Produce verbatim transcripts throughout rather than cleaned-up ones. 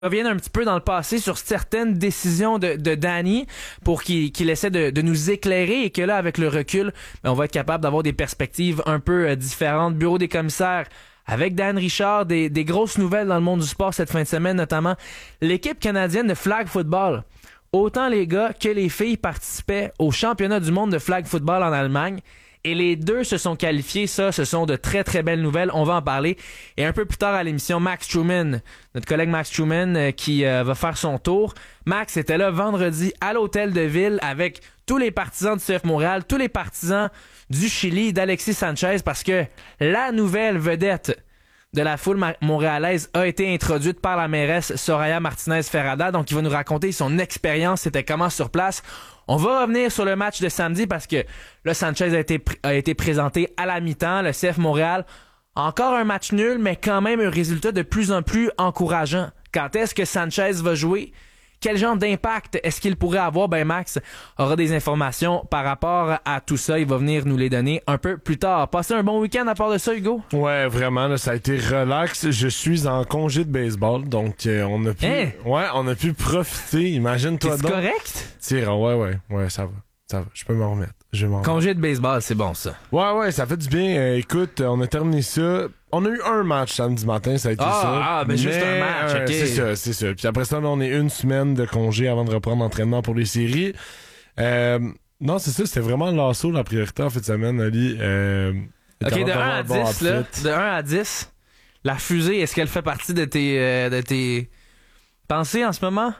revienne un petit peu dans le passé sur certaines décisions de, de Danny pour qu'il, qu'il essaie de, de nous éclairer et que là, avec le recul, ben, on va être capable d'avoir des perspectives un peu euh, différentes. Bureau des commissaires avec Dan Richard, des, des grosses nouvelles dans le monde du sport cette fin de semaine, notamment l'équipe canadienne de flag football. Autant les gars que les filles participaient au championnat du monde de flag football en Allemagne. Et les deux se sont qualifiés. Ça, ce sont de très, très belles nouvelles. On va en parler. Et un peu plus tard à l'émission, Max Truman, notre collègue Max Truman, euh, qui euh, va faire son tour. Max était là vendredi à l'hôtel de ville avec tous les partisans du C F Montréal, tous les partisans du Chili, d'Alexis Sanchez, parce que la nouvelle vedette de la foule montréalaise a été introduite par la mairesse Soraya Martinez-Ferrada. Donc, il va nous raconter son expérience, c'était comment sur place. On va revenir sur le match de samedi parce que là, Sanchez a été, a été présenté à la mi-temps. Le C F Montréal, encore un match nul, mais quand même un résultat de plus en plus encourageant. Quand est-ce que Sanchez va jouer? Quel genre d'impact est-ce qu'il pourrait avoir? Ben Max aura des informations par rapport à tout ça. Il va venir nous les donner un peu plus tard. Passez un bon week-end à part de ça, Hugo? Ouais, vraiment, là, ça a été relax. Je suis en congé de baseball, donc euh, on a pu, hein? ouais, on a pu profiter. Imagine-toi donc. C'est correct? Tire, ouais, ouais, ouais, ça va, ça va. Je peux m'en remettre. Je m'en Congé de baseball, c'est bon ça. Ouais, ouais, ça fait du bien. Euh, écoute, on a terminé ça. On a eu un match samedi matin, ça a été ah, ça. Ah, ben juste un match, euh, ok. C'est ça, c'est ça. Puis après ça, là, on est une semaine de congé avant de reprendre l'entraînement pour les séries. Euh, non, c'est ça, c'était vraiment l'assaut, la priorité en fait de semaine, Ali. Euh, ok, de un à dix, là, de un à dix, la fusée, est-ce qu'elle fait partie de tes, euh, de tes pensées en ce moment?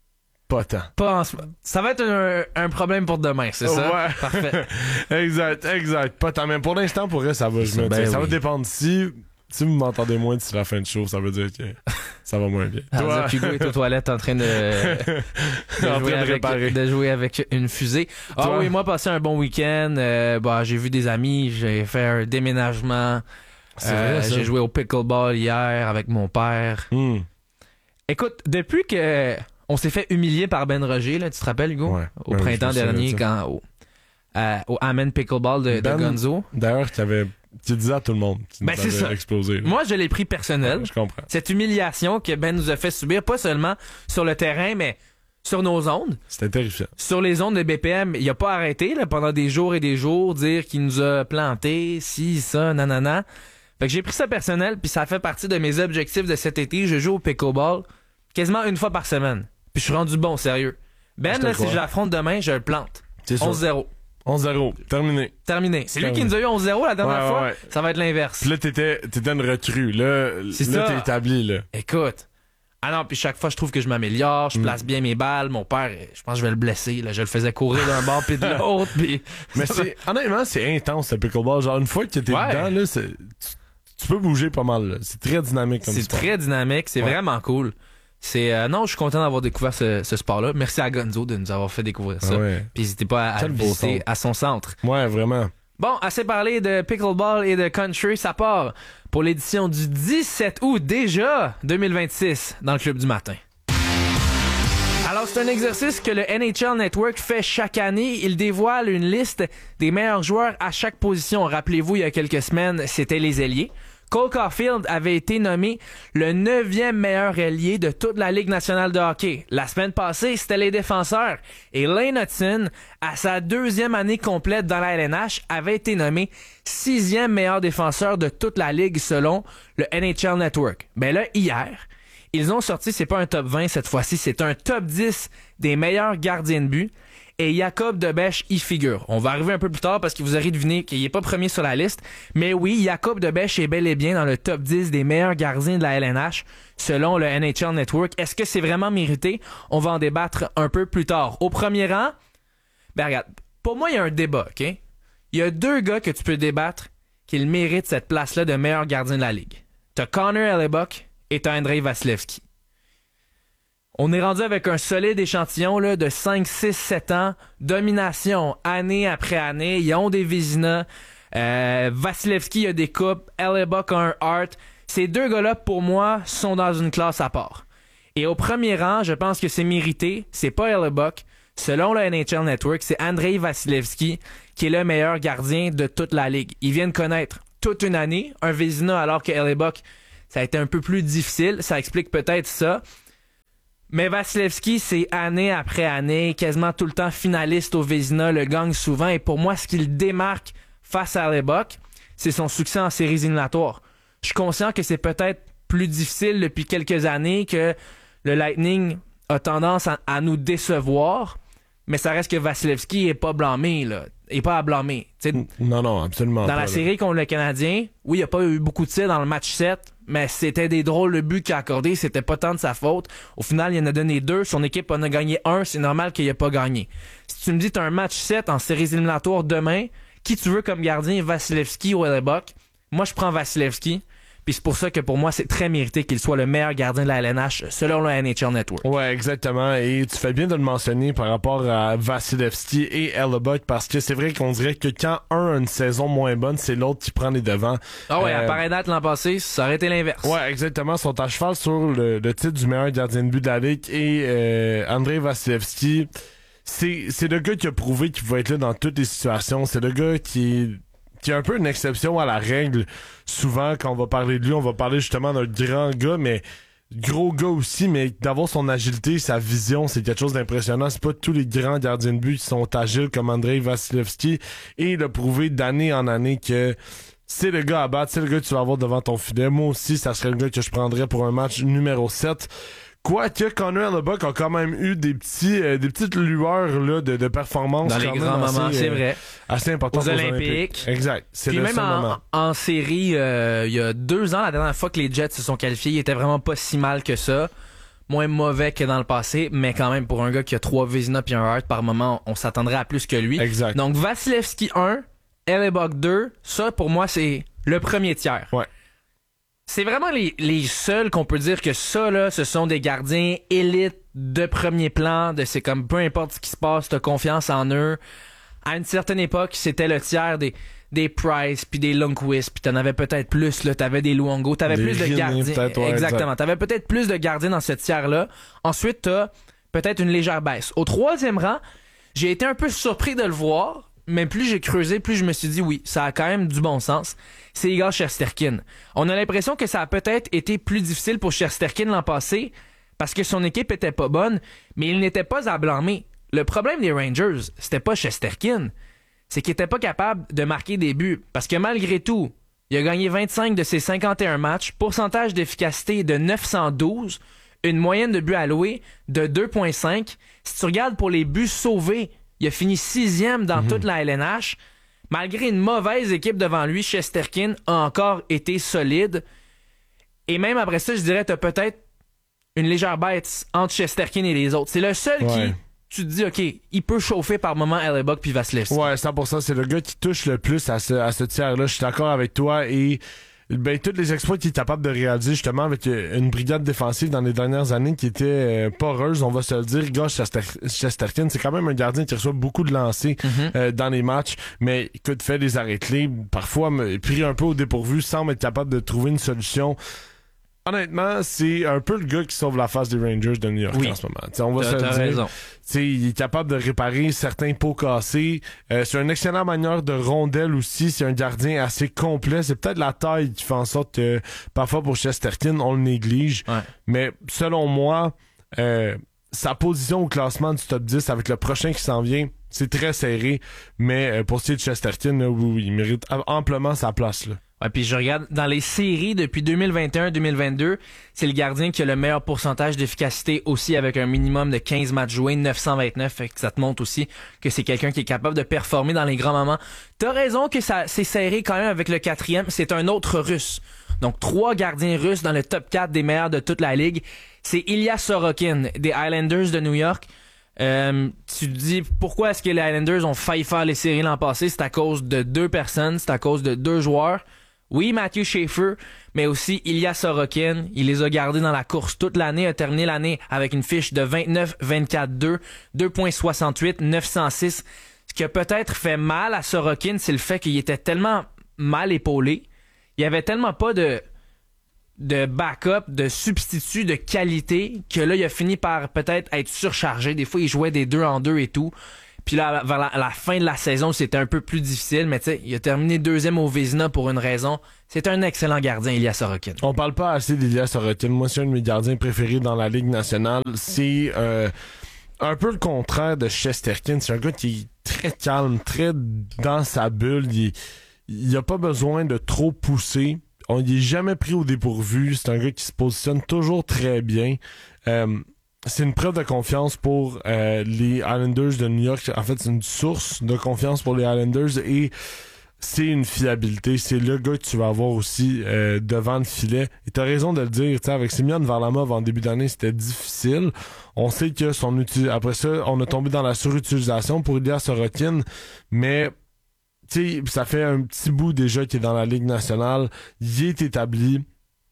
Pas tant. Pas en ce... Ça va être un, un problème pour demain, c'est ça? Ouais. Parfait. exact, exact. Pas tant. Mais pour l'instant, pour elle, ça va. Je me ben dis, ça oui. va dépendre. Si, si vous m'entendez moins d'ici la fin de show, ça veut dire que ça va moins bien. Ah, Toi, Hugo est aux toilettes en train de, de, en jouer, train de, avec, réparer. de jouer avec une fusée. Ah Toi? oui, moi, passé un bon week-end. Euh, bah, j'ai vu des amis, j'ai fait un déménagement. C'est Euh, vrai, ça. j'ai joué au pickleball hier avec mon père. Hmm. Écoute, depuis que on s'est fait humilier par Ben Roger, là, tu te rappelles, Hugo? Ouais. Au Ouais, printemps je me souviens dernier, de ça. quand au, euh, au Amen Pickleball de, Ben, de Gonzo. D'ailleurs, tu avais, tu disais à tout le monde. Tu Ben, nous c'est avais ça. explosé. là. Moi, je l'ai pris personnel. Ouais, je comprends. Cette humiliation que Ben nous a fait subir, pas seulement sur le terrain, mais sur nos ondes. C'était terrifiant. Sur les ondes de B P M, il a pas arrêté là, pendant des jours et des jours, dire qu'il nous a planté, ci, ça, nanana. Fait que j'ai pris ça personnel, puis ça fait partie de mes objectifs de cet été. Je joue au pickleball quasiment une fois par semaine. Puis je suis rendu bon, sérieux. Ben, Je te là, si crois. je l'affronte demain, je le plante. C'est sûr. onze zéro. onze zéro. Terminé. Terminé. C'est lui Terminé. qui nous a eu onze zéro la dernière Ouais, fois. ouais, ouais. Ça va être l'inverse. Puis là, t'étais, t'étais une recrue. Là, C'est là, ça. t'es établi, là. Écoute. Ah non, puis chaque fois, je trouve que je m'améliore, je Mm. place bien mes balles. Mon père, je pense que je vais le blesser. Là. Je le faisais courir d'un bord puis de l'autre. Puis... Mais c'est, honnêtement, c'est intense, le pickleball. Genre, une fois que t'es Ouais. dedans, là, c'est, tu, tu peux bouger pas mal, là. C'est très dynamique comme C'est sport. très dynamique, c'est Ouais. vraiment cool. C'est euh, non, je suis content d'avoir découvert ce, ce sport-là. Merci à Gonzo de nous avoir fait découvrir ça. Ah ouais. Puis n'hésitez pas à, à Quel le beau visiter centre. à son centre. Ouais, vraiment. Bon, assez parlé de pickleball et de country, ça part pour l'édition du dix-sept août déjà deux mille vingt-six dans le Club du matin. Alors, c'est un exercice que le N H L Network fait chaque année. Il dévoile une liste des meilleurs joueurs à chaque position. Rappelez-vous, il y a quelques semaines, c'était les ailiers. Cole Caulfield avait été nommé le neuvième meilleur ailier de toute la Ligue nationale de hockey. La semaine passée, c'était les défenseurs. Et Lane Hutson, à sa deuxième année complète dans la L N H, avait été nommé sixième meilleur défenseur de toute la Ligue selon le N H L Network. Ben là, hier, ils ont sorti, c'est pas un top vingt cette fois-ci, c'est un top dix des meilleurs gardiens de but. Et Jacob Debesch y figure. On va arriver un peu plus tard parce que vous aurez deviné qu'il est pas premier sur la liste. Mais oui, Jacob Debesch est bel et bien dans le top dix des meilleurs gardiens de la L N H selon le N H L Network. Est-ce que c'est vraiment mérité? On va en débattre un peu plus tard. Au premier rang, ben regarde, pour moi, il y a un débat, OK? Il y a deux gars que tu peux débattre qui méritent cette place-là de meilleur gardien de la Ligue. T'as Connor Hellebuyck et t'as Andrei Vasilevskiy. On est rendu avec un solide échantillon là, de cinq, six, sept ans. Domination, année après année. Ils ont des Vézina. Euh, Vasilevskiy a des coupes. Hellebuyck a un Hart. Ces deux gars-là, pour moi, sont dans une classe à part. Et au premier rang, je pense que c'est mérité. C'est pas Hellebuyck. Selon le N H L Network, c'est Andrei Vasilevskiy qui est le meilleur gardien de toute la Ligue. Ils viennent connaître toute une année un Vézina alors que Hellebuyck, ça a été un peu plus difficile. Ça explique peut-être ça. Mais Vasilevskiy, c'est année après année, quasiment tout le temps finaliste au Vezina, le gagne souvent. Et pour moi, ce qui le démarque face à Hellebuyck, c'est son succès en séries éliminatoires. Je suis conscient que c'est peut-être plus difficile depuis quelques années, que le Lightning a tendance à, à nous décevoir, mais ça reste que Vasilevskiy est pas blâmé, là. Il est pas à blâmer. T'sais, non, non, absolument dans pas. Dans la là. série contre le Canadien, oui, il n'y a pas eu beaucoup de tirs dans le match sept, mais c'était des drôles de buts qu'il a accordés, c'était pas tant de sa faute. Au final, il en a donné deux, son équipe en a gagné un, c'est normal qu'il n'ait pas gagné. Si tu me dis que tu as un match sept en séries éliminatoires demain, qui tu veux comme gardien, Vasilevskiy ou Hellebuyck? Moi, je prends Vasilevskiy. Puis c'est pour ça que pour moi, c'est très mérité qu'il soit le meilleur gardien de la L N H selon le N H L Network. Ouais, exactement. Et tu fais bien de le mentionner par rapport à Vasilevskiy et Hellebuyck, parce que c'est vrai qu'on dirait que quand un a une saison moins bonne, c'est l'autre qui prend les devants. Ah ouais, euh, à pareil date l'an passé, ça aurait été l'inverse. Ouais, exactement. Ils sont à cheval sur le, le titre du meilleur gardien de but de la Ligue. Et euh, Andrei Vasilevskiy, c'est, c'est le gars qui a prouvé qu'il pouvait être là dans toutes les situations. C'est le gars qui est qui est un peu une exception à la règle. Souvent, quand on va parler de lui, on va parler justement d'un grand gars, mais gros gars aussi, mais d'avoir son agilité, sa vision, c'est quelque chose d'impressionnant. C'est pas tous les grands gardiens de but qui sont agiles comme Andrei Vasilevskiy, et il a prouvé d'année en année que c'est le gars à battre, c'est le gars que tu vas avoir devant ton filet. Moi aussi, ça serait le gars que je prendrais pour un match numéro sept. Quoique Connor Hellebuyck a quand même eu des petits euh, des petites lueurs là, de, de performance dans les quand grands même moments, assez, c'est euh, vrai. assez important aux, aux Olympiques. Olympiques. Exact. C'est Puis le même seul en, moment. en série, euh, il y a deux ans, la dernière fois que les Jets se sont qualifiés, il était vraiment pas si mal que ça. Moins mauvais que dans le passé, mais quand même pour un gars qui a trois Vezina puis un Hart par moment, on s'attendrait à plus que lui. Exact. Donc Vasilevskiy un, Hellebuyck deux, ça pour moi c'est le premier tiers. Ouais. C'est vraiment les, les seuls qu'on peut dire que ça, là, ce sont des gardiens élites de premier plan, de c'est comme peu importe ce qui se passe, t'as confiance en eux. À une certaine époque, c'était le tiers des, des Price puis des Lundqvist, puis t'en avais peut-être plus, là, t'avais des Luongo, t'avais Des plus de Rinne, gardiens. peut-être, ouais, Exactement. exact. T'avais peut-être plus de gardiens dans ce tiers-là. Ensuite, t'as peut-être une légère baisse. Au troisième rang, j'ai été un peu surpris de le voir, mais plus j'ai creusé, plus je me suis dit oui, ça a quand même du bon sens. C'est Igor Shesterkin. On a l'impression que ça a peut-être été plus difficile pour Shesterkin l'an passé parce que son équipe était pas bonne, mais il n'était pas à blâmer. Le problème des Rangers, c'était pas Shesterkin, c'est qu'il était pas capable de marquer des buts parce que malgré tout, il a gagné vingt-cinq de ses cinquante et un matchs, pourcentage d'efficacité de neuf cent douze, une moyenne de buts alloués de deux virgule cinq. Si tu regardes pour les buts sauvés, il a fini sixième dans mm-hmm. toute la L N H. Malgré une mauvaise équipe devant lui, Shesterkin a encore été solide. Et même après ça, je dirais, t'as peut-être une légère bête entre Shesterkin et les autres. C'est le seul ouais. qui, tu te dis, OK, il peut chauffer par moment Hellebuyck puis Vasilevskiy. Ouais, cent pour cent, c'est le gars qui touche le plus à ce, à ce tiers-là. Je suis d'accord avec toi. Et ben, tous les exploits qu'il est capable de réaliser justement avec une brigade défensive dans les dernières années qui était euh, poreuse, on va se le dire. Gars, Shesterkin, c'est quand même un gardien qui reçoit beaucoup de lancers mm-hmm. euh, dans les matchs, mais écoute, fait des arrêts clés, parfois pris un peu au dépourvu, semble être capable de trouver une solution. Honnêtement, c'est un peu le gars qui sauve la face des Rangers de New York oui. en ce moment. T'sais, on va t'as, se le t'as dire. Raison. T'sais, il est capable de réparer certains pots cassés. Euh, c'est une excellente manière de rondelle aussi. C'est un gardien assez complet. C'est peut-être la taille qui fait en sorte que parfois pour Shesterkin, on le néglige. Ouais. Mais selon moi, euh, sa position au classement du top dix avec le prochain qui s'en vient, c'est très serré. Mais euh, pour ce qui est de Shesterkin, là, oui, il mérite amplement sa place là. Ouais, puis je regarde dans les séries depuis deux mille vingt et un deux mille vingt-deux, c'est le gardien qui a le meilleur pourcentage d'efficacité aussi avec un minimum de quinze matchs joués, neuf cent vingt-neuf, fait que ça te montre aussi que c'est quelqu'un qui est capable de performer dans les grands moments. T'as raison que ça c'est serré quand même avec le quatrième, c'est un autre Russe. Donc trois gardiens russes dans le top quatre des meilleurs de toute la ligue. C'est Ilya Sorokin des Islanders de New York. Euh, tu te dis pourquoi est-ce que les Islanders ont failli faire les séries l'an passé? C'est à cause de deux personnes, c'est à cause de deux joueurs. Oui, Matthew Schaefer, mais aussi Ilya Sorokin. Il les a gardés dans la course toute l'année, a terminé l'année avec une fiche de vingt-neuf vingt-quatre deux, deux virgule soixante-huit, neuf cent six. Ce qui a peut-être fait mal à Sorokin, c'est le fait qu'il était tellement mal épaulé. Il y avait tellement pas de, de backup, de substitut de qualité, que là, il a fini par peut-être être surchargé. Des fois, il jouait des deux en deux et tout. Puis là, vers la, la fin de la saison, c'était un peu plus difficile, mais tu sais, il a terminé deuxième au Vezina pour une raison. C'est un excellent gardien, Ilya Sorokin. On parle pas assez d'Ilya Sorokin. Moi, c'est un de mes gardiens préférés dans la Ligue nationale. C'est euh, un peu le contraire de Shesterkin. C'est un gars qui est très calme, très dans sa bulle. Il, il a pas besoin de trop pousser. On y est jamais pris au dépourvu. C'est un gars qui se positionne toujours très bien. Euh, c'est une preuve de confiance pour euh, les Islanders de New York. En fait, c'est une source de confiance pour les Islanders et c'est une fiabilité. C'est le gars que tu vas avoir aussi euh, devant le filet. Et t'as raison de le dire. Avec Semyon Varlamov en début d'année, c'était difficile. On sait que son uti- après ça, on a tombé dans la surutilisation pour Ilya Sorokin, mais tu sais, ça fait un petit bout déjà qu'il est dans la Ligue nationale. Il est établi.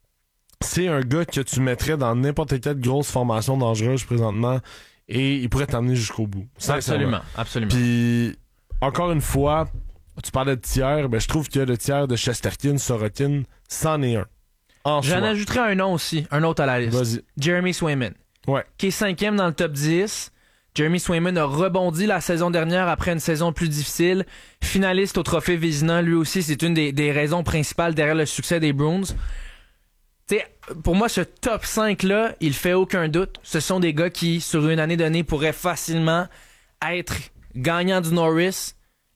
C'est un gars que tu mettrais dans n'importe quelle grosse formation dangereuse présentement et il pourrait t'amener jusqu'au bout. Absolument, absolument. Puis, encore une fois, tu parlais de tiers, ben je trouve que le tiers de Shesterkin, Sorokin, c'en est un. En J'en soi. ajouterai un nom aussi, un autre à la liste. Vas-y. Jeremy Swayman, Ouais. qui est cinquième dans le top dix. Jeremy Swayman a rebondi la saison dernière après une saison plus difficile. Finaliste au trophée Vezina, lui aussi, c'est une des, des raisons principales derrière le succès des Bruins. T'sais, pour moi, ce top cinq-là, il fait aucun doute. Ce sont des gars qui, sur une année donnée, pourraient facilement être gagnants du Norris.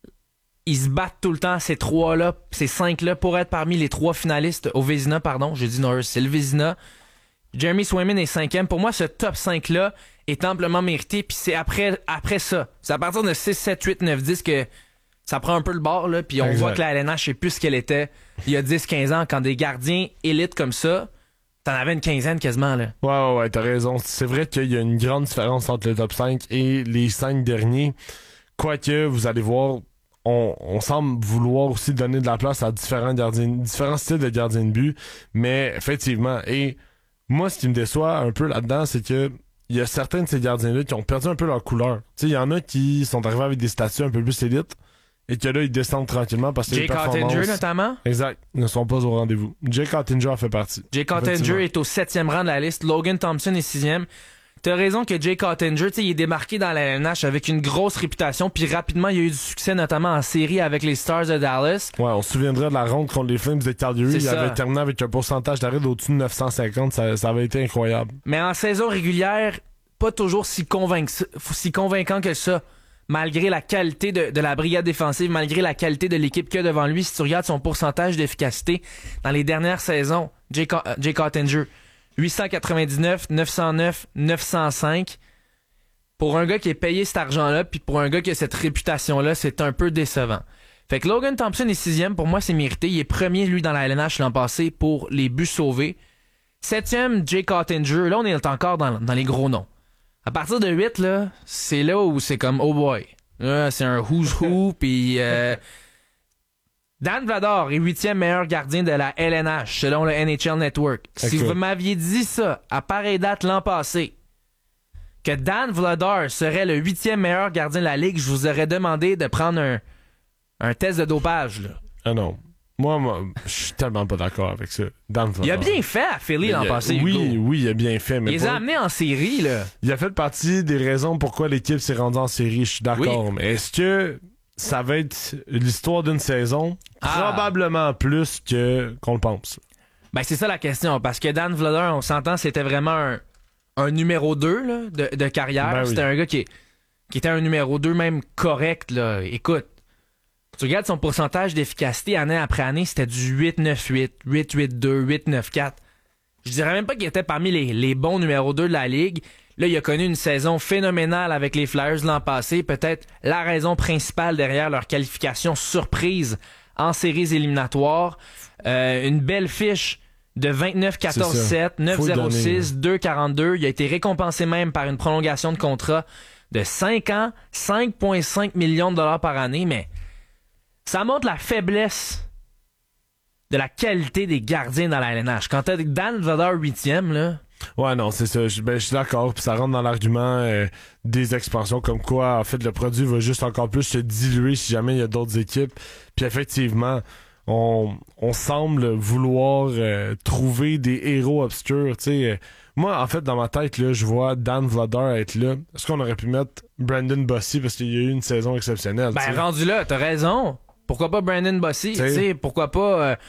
Ils se battent tout le temps, ces trois-là, ces cinq-là, pour être parmi les trois finalistes au Vezina, pardon. J'ai dit Norris, c'est le Vezina. Jeremy Swayman est cinquième. Pour moi, ce top cinq-là est amplement mérité. Puis c'est après, après ça. C'est à partir de six, sept, huit, neuf, dix que ça prend un peu le bord, là. Puis on Exact. voit que la L N H, c'est plus ce qu'elle était il y a dix, quinze ans. Quand des gardiens élites comme ça, t'en avais une quinzaine quasiment, là. Ouais, ouais, ouais, t'as raison. C'est vrai qu'il y a une grande différence entre le top cinq et les cinq derniers. Quoique, vous allez voir, on, on semble vouloir aussi donner de la place à différents gardiens, différents styles de gardiens de but. Mais effectivement, et moi, ce qui me déçoit un peu là-dedans, c'est que il y a certains de ces gardiens-là qui ont perdu un peu leur couleur. Tu sais, il y en a qui sont arrivés avec des statuts un peu plus élites et que là, ils descendent tranquillement parce que les Jake performances... Ottinger, notamment. Exact, ne sont pas au rendez-vous. Jake Ottinger en fait partie. Jake Effectivement. Ottinger est au septième rang de la liste. Logan Thompson est sixième. T'as raison que Jake Ottinger, tu sais, il est démarqué dans la L N H avec une grosse réputation, puis rapidement, il y a eu du succès, notamment en série avec les Stars de Dallas. Ouais, on se souviendrait de la ronde contre les Flames de Calgary. C'est Il ça. avait terminé avec un pourcentage d'arrêt d'au-dessus de neuf cent cinquante. Ça, ça avait été incroyable. Mais en saison régulière, pas toujours si, convainc- si convaincant que ça. Malgré la qualité de, de la brigade défensive, malgré la qualité de l'équipe qu'il y a devant lui, si tu regardes son pourcentage d'efficacité dans les dernières saisons, Jake, euh, Jake Ottinger, huit cent quatre-vingt-dix-neuf, neuf cent neuf, neuf cent cinq. Pour un gars qui est payé cet argent-là, puis pour un gars qui a cette réputation-là, c'est un peu décevant. Fait que Logan Thompson est sixième, pour moi c'est mérité. Il est premier, lui, dans la L N H l'an passé pour les buts sauvés. Septième, Jake Ottinger. Là, on est encore dans, dans les gros noms. À partir de huit, là, c'est là où c'est comme, oh boy. Là, c'est un who's who, puis euh, Dan Vladar est huitième meilleur gardien de la L N H, selon le N H L Network. Si Écoute. vous m'aviez dit ça à pareille date l'an passé, que Dan Vladar serait le huitième meilleur gardien de la Ligue, je vous aurais demandé de prendre un, un test de dopage, là. Ah non. Moi, moi je suis tellement pas d'accord avec ça. Dan Il a Vladar. bien fait à Philly Mais l'an il a- passé, Oui, Hugo. oui, il a bien fait. Mais Il les pas- a amenés en série, là. il a fait partie des raisons pourquoi l'équipe s'est rendue en série. Je suis d'accord. Oui. Mais est-ce que ça va être l'histoire d'une saison? Ah. Probablement plus que qu'on le pense. Ben, c'est ça la question, parce que Dan Vladar, on s'entend, c'était vraiment un, un numéro deux là, de, de carrière. Ben oui. C'était un gars qui, qui était un numéro deux même correct. Là. Écoute, tu regardes son pourcentage d'efficacité année après année, c'était du huit neuf huit, huit huit deux, huit neuf quatre. Je dirais même pas qu'il était parmi les, les bons numéro deux de la Ligue. Là, il a connu une saison phénoménale avec les Flyers l'an passé. Peut-être la raison principale derrière leur qualification surprise en séries éliminatoires. Euh, une belle fiche de vingt-neuf quatorze sept, neuf zéro six, deux quarante-deux. Il a été récompensé même par une prolongation de contrat de cinq ans, cinq virgule cinq millions de dollars par année. Mais ça montre la faiblesse de la qualité des gardiens dans la L N H. Quand t'as Dan Vladar huitième, là... Ouais, non, c'est ça. Je, ben, je suis d'accord. Puis ça rentre dans l'argument euh, des expansions, comme quoi, en fait, le produit va juste encore plus se diluer si jamais il y a d'autres équipes. Puis effectivement, on, on semble vouloir euh, trouver des héros obscurs. Tu sais, euh, Moi, en fait, dans ma tête, là, je vois Dan Vladar être là. Est-ce qu'on aurait pu mettre Brandon Bossy parce qu'il y a eu une saison exceptionnelle? Ben, t'sais? rendu là, t'as raison. Pourquoi pas Brandon Bossy? T'sais. T'sais, pourquoi pas euh,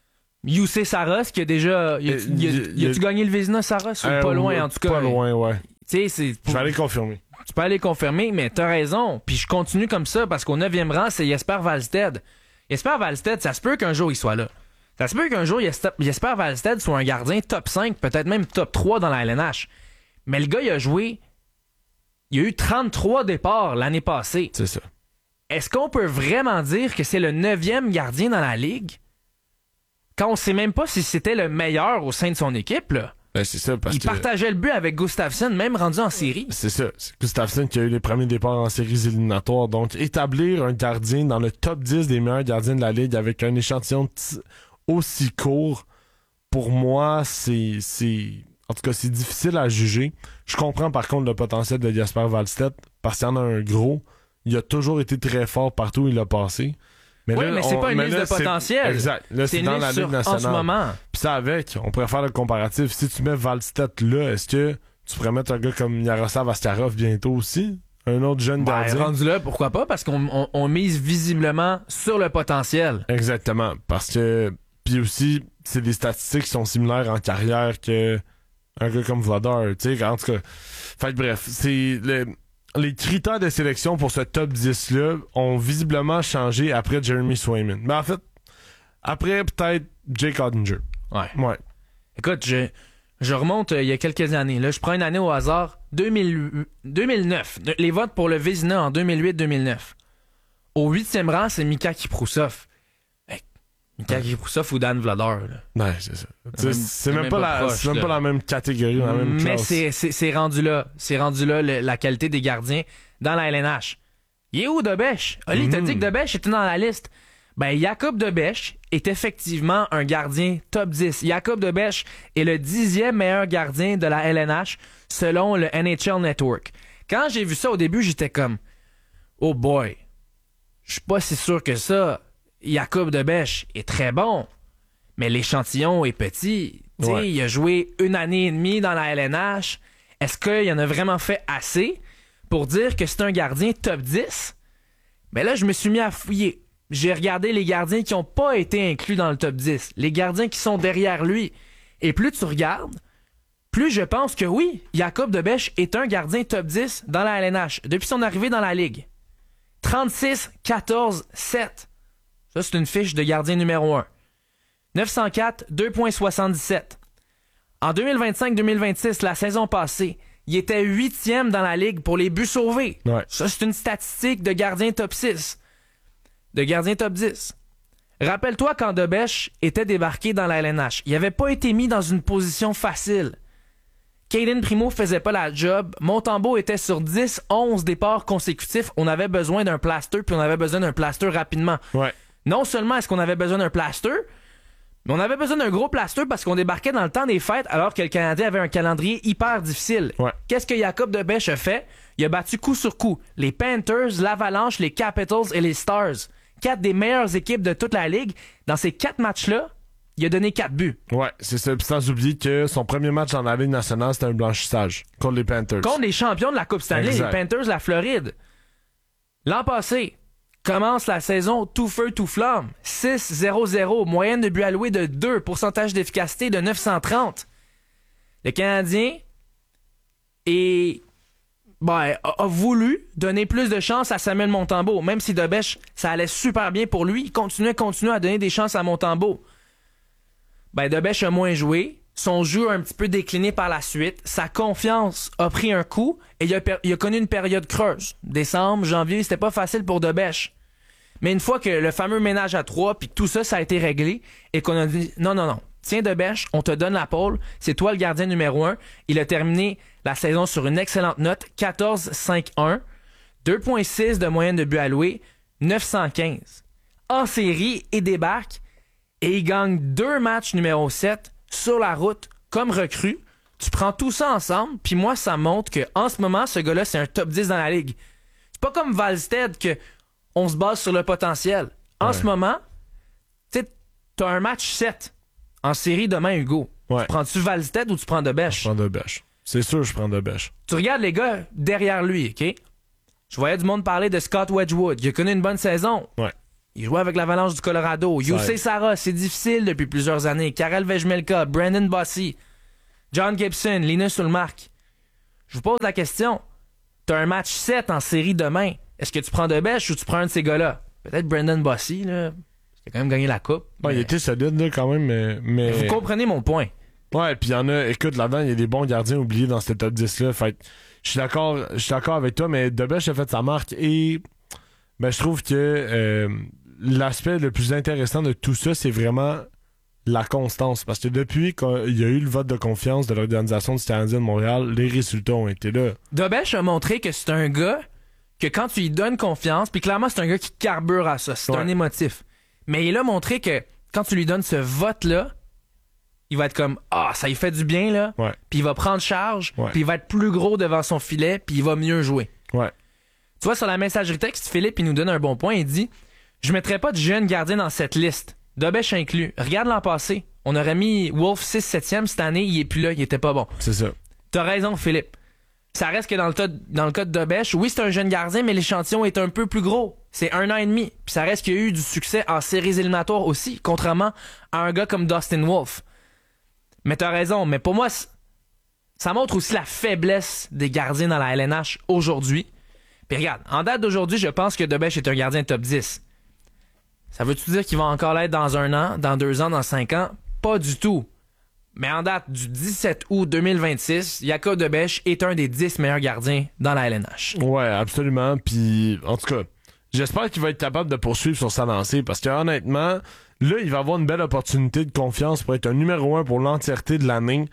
Youssé Saros qui a déjà. Y a- Euh, y a- y- y a-tu y a- gagné le Vézina Saros ou Euh, pas loin ouais, en tout cas? Pas loin, ouais. T'sais, c'est. Je vais aller confirmer. Tu peux aller confirmer, mais t'as raison. Puis je continue comme ça parce qu'au neuvième rang, c'est Jesper Wallstedt. Jesper Wallstedt, ça se peut qu'un jour il soit là. Ça se peut qu'un jour Jesper Jesper Wallstedt soit un gardien top cinq, peut-être même top trois dans la L N H. Mais le gars, il a joué. Il y a eu trente-trois départs l'année passée. C'est ça. Est-ce qu'on peut vraiment dire que c'est le neuvième gardien dans la ligue? Quand on sait même pas si c'était le meilleur au sein de son équipe, là. Ben, c'est ça, parce Il que... partageait le but avec Gustafsson, même rendu en série. C'est ça. C'est Gustafsson qui a eu les premiers départs en séries éliminatoires. Donc, établir un gardien dans le top dix des meilleurs gardiens de la Ligue avec un échantillon t- aussi court, pour moi, c'est... c'est... En tout cas, c'est difficile à juger. Je comprends par contre le potentiel de Jesper Wallstedt, parce qu'il y en a un gros. Il a toujours été très fort partout où il a passé. Mais Oui, là, mais c'est on- pas une mais liste là, de c'est- potentiel. Exact. Là, c'est, C'est dans une la liste Ligue sur- nationale. en ce moment. Puis ça avec, on pourrait faire le comparatif. Si tu mets Wallstedt là, est-ce que tu pourrais mettre un gars comme Yaroslav Askarov bientôt aussi? Un autre jeune Ben, gardien? rendu là, pourquoi pas? Parce qu'on on- on mise visiblement sur le potentiel. Exactement. Parce que... Puis aussi, c'est des statistiques qui sont similaires en carrière que un gars comme Vladar. Tu sais, en tout cas... Fait que bref, c'est... Le... Les critères de sélection pour ce top dix-là ont visiblement changé après Jeremy Swayman. Mais en fait, après peut-être Jake Ottinger. Ouais. Ouais. Écoute, je, je remonte euh, il y a quelques années. Là, je prends une année au hasard. deux mille, deux mille neuf. De- Les votes pour le Vézina en deux mille huit deux mille neuf. Au huitième rang, c'est Mika Kiproussov. Hey, Mika Kiproussov ou Dan Vladar. Là. Ouais, c'est ça. C'est, même- c'est même même, pas, pas la, proche, c'est même là. pas la même catégorie, la même Mais classe. c'est, c'est, c'est rendu là. C'est rendu là le- la qualité des gardiens dans la L N H. Il est où Debèche? Oli, Mm. t'as dit que Debèche était dans la liste. Ben, Jacob Debèche est effectivement un gardien top dix. Jacob Debèche est le dixième meilleur gardien de la L N H selon le N H L Network. Quand j'ai vu ça au début, j'étais comme « Oh boy, je suis pas si sûr que ça. Jacob Debèche est très bon, mais l'échantillon est petit. Tu sais, Ouais. il a joué une année et demie dans la L N H. Est-ce qu'il en a vraiment fait assez pour dire que c'est un gardien top dix? Ben là, je me suis mis à fouiller. J'ai regardé les gardiens qui n'ont pas été inclus dans le top dix. Les gardiens qui sont derrière lui. Et plus tu regardes, plus je pense que oui, Jacob Debèche est un gardien top dix dans la L N H depuis son arrivée dans la Ligue. trente-six, quatorze, sept. Ça, c'est une fiche de gardien numéro un. neuf cent quatre, deux virgule soixante-dix-sept. En deux mille vingt-cinq deux mille vingt-six, la saison passée, il était huitième dans la Ligue pour les buts sauvés. Ouais. Ça, c'est une statistique de gardien top six. De gardien top dix. Rappelle-toi quand Debèche était débarqué dans la L N H. Il n'avait pas été mis dans une position facile. Caden Primo faisait pas la job. Montembeault était sur dix onze départs consécutifs. On avait besoin d'un plaster, puis on avait besoin d'un plaster rapidement. Ouais. Non seulement est-ce qu'on avait besoin d'un plaster, mais on avait besoin d'un gros plaster parce qu'on débarquait dans le temps des fêtes alors que le Canadien avait un calendrier hyper difficile. Ouais. Qu'est-ce que Jacob Debèche a fait? Il a battu coup sur coup les Panthers, l'Avalanche, les Capitals et les Stars. Quatre des meilleures équipes de toute la Ligue. Dans ces quatre matchs-là, il a donné quatre buts. Ouais, c'est ça. Puis sans oublier que son premier match dans la Ligue nationale, c'était un blanchissage contre les Panthers. Contre les champions de la Coupe Stanley, Exact. les Panthers, la Floride. L'an passé, commence la saison tout feu, tout flamme. six zéro zéro, moyenne de buts alloués de deux, pourcentage d'efficacité de neuf cent trente. Le Canadien est, ben, a, a voulu donner plus de chance à Samuel Montembeault. Même si Debèche, ça allait super bien pour lui, il continuait, continuait à donner des chances à Montembeault. Ben, Debèche a moins joué. Son jeu a un petit peu décliné par la suite. Sa confiance a pris un coup et il a, per- il a connu une période creuse. Décembre, janvier, c'était pas facile pour Debèche. Mais une fois que le fameux ménage à trois puis que tout ça, ça a été réglé et qu'on a dit non, non, non. Tiens, Debèche, on te donne la pole. C'est toi le gardien numéro un. Il a terminé la saison sur une excellente note. quatorze cinq un. deux virgule six de moyenne de buts alloués. neuf cent quinze. En série, il débarque et il gagne deux matchs numéro sept sur la route comme recrue. Tu prends tout ça ensemble, puis moi, ça montre qu'en ce moment, ce gars-là, c'est un top dix dans la Ligue. C'est pas comme Wallstedt que on se base sur le potentiel. En Ouais. ce moment, tu sais, t'as un match sept en série demain, Hugo. Ouais. Tu prends-tu Wallstedt ou tu prends Debèche? Je prends Debèche. C'est sûr, je prends Debèche. Tu regardes les gars derrière lui, OK? Je voyais du monde parler de Scott Wedgwood. Il a connu une bonne saison. Ouais. Il jouait avec l'Avalanche du Colorado. Youssef Sarah, c'est difficile depuis plusieurs années. Karel Vejmelka, Brandon Bossy, John Gibson, Linus Ullmark. Je vous pose la question. T'as un match sept en série demain. Est-ce que tu prends Debèche ou tu prends un de ces gars-là? Peut-être Brandon Bossy, là. Il a quand même gagné la coupe. Ouais, mais... il était solide, là, quand même, mais... mais... Vous comprenez mon point. Ouais, puis il y en a... Écoute, là-dedans, il y a des bons gardiens oubliés dans ce top dix-là. Fait je suis d'accord, je suis d'accord avec toi, mais Debèche a fait sa marque et... Ben, je trouve que euh, l'aspect le plus intéressant de tout ça, c'est vraiment la constance. Parce que depuis qu'il y a eu le vote de confiance de l'Organisation du Canadien de Montréal, les résultats ont été là. Debèche a montré que c'est un gars que quand tu lui donnes confiance, puis clairement, c'est un gars qui carbure à ça. C'est ouais. un émotif. Mais il a montré que quand tu lui donnes ce vote-là, il va être comme « Ah, ça lui fait du bien, là. Ouais. » Puis il va prendre charge, ouais. puis il va être plus gros devant son filet, puis il va mieux jouer. Ouais. Tu vois, sur la messagerie texte, Philippe, il nous donne un bon point. Il dit « Je mettrais pas de jeunes gardiens dans cette liste. Debèche inclus. Regarde l'an passé. On aurait mis Wolf six septième cette année. Il est plus là. Il était pas bon. » C'est ça. T'as raison, Philippe. Ça reste que dans le, tas, dans le cas de Debèche, oui, c'est un jeune gardien, mais l'échantillon est un peu plus gros. C'est un an et demi. Puis ça reste qu'il y a eu du succès en séries éliminatoires aussi, contrairement à un gars comme Dustin Wolf. Mais t'as raison. Mais pour moi, ça montre aussi la faiblesse des gardiens dans la L N H aujourd'hui. Puis regarde, en date d'aujourd'hui, je pense que Debèche est un gardien top dix. Ça veut-tu dire qu'il va encore l'être dans un an, dans deux ans, dans cinq ans? Pas du tout. Mais en date du dix-sept août deux mille vingt-six, Jacob Debèche est un des dix meilleurs gardiens dans la L N H. Ouais, absolument. Puis, en tout cas, j'espère qu'il va être capable de poursuivre sur sa lancée parce que honnêtement, là, il va avoir une belle opportunité de confiance pour être un numéro un pour l'entièreté de l'année.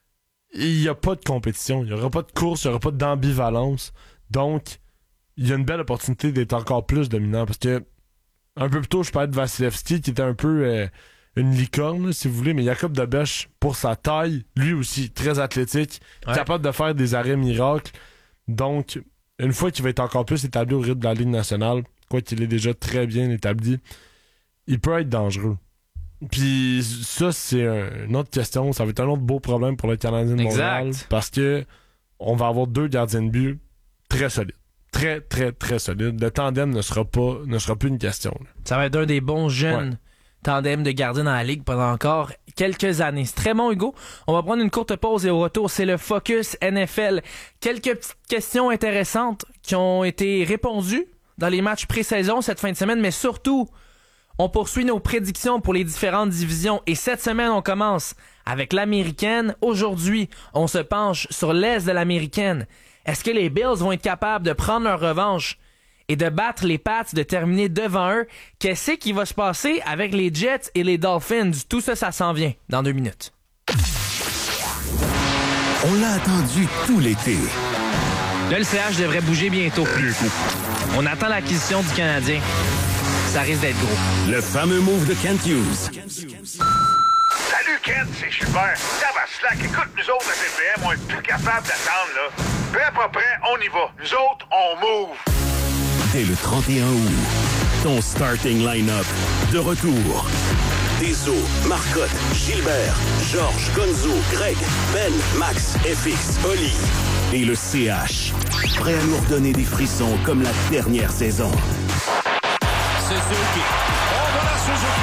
Il n'y a pas de compétition, il n'y aura pas de course, il n'y aura pas d'ambivalence. Donc, il y a une belle opportunité d'être encore plus dominant parce que un peu plus tôt, je parlais de Vasilevski qui était un peu euh, une licorne, là, si vous voulez, mais Jacob Debèche, pour sa taille, lui aussi, très athlétique, ouais. capable de faire des arrêts miracles. Donc, une fois qu'il va être encore plus établi au rythme de la Ligue nationale, quoi qu'il est déjà très bien établi, il peut être dangereux. Puis ça, c'est un, une autre question. Ça va être un autre beau problème pour le Canadien de Montréal. Exact. Parce que on va avoir deux gardiens de but très solides. Très, très, très solide. Le tandem ne sera pas, ne sera plus une question. Là. Ça va être un des bons jeunes ouais. tandems de gardiens dans la Ligue pendant encore quelques années. C'est très bon, Hugo. On va prendre une courte pause et au retour, c'est le Focus N F L. Quelques petites questions intéressantes qui ont été répondues dans les matchs pré-saison cette fin de semaine, mais surtout, on poursuit nos prédictions pour les différentes divisions. Et cette semaine, on commence avec l'américaine. Aujourd'hui, on se penche sur l'Est de l'américaine. Est-ce que les Bills vont être capables de prendre leur revanche et de battre les Pats, de terminer devant eux? Qu'est-ce qui va se passer avec les Jets et les Dolphins? Tout ça, ça s'en vient dans deux minutes. On l'a attendu tout l'été. Là, le C H devrait bouger bientôt. On attend l'acquisition du Canadien. Ça risque d'être gros. Le fameux move de Kent Hughes. Salut Kent, c'est Gilbert. Tabaslac, écoute, nous autres à T P M, on est plus capable d'attendre, là. Prêt, pas prêt, on y va. Nous autres, on move. Dès le trente et un août, ton starting line-up de retour. Deso, Marcotte, Gilbert, Georges, Gonzo, Greg, Ben, Max, F X, Oli et le C H. Prêt à nous redonner des frissons comme la dernière saison. Suzuki. Oh, voilà Suzuki.